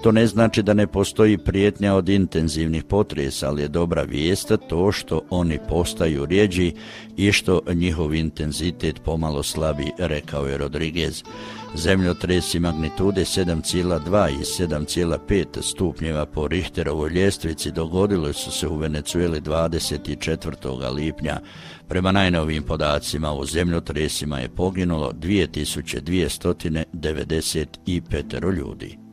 To ne znači da ne postoji prijetnja od intenzivnih potresa, ali je dobra vijest to što oni postaju rjeđi i što njihov intenzitet pomalo slabi, rekao je Rodriguez. Zemljotresi magnitude 7,2 i 7,5 stupnjeva po Richterovoj ljestvici dogodilo su se u Venezueli 24. lipnja. Prema najnovijim podacima u zemljotresima je poginulo 2295 ljudi.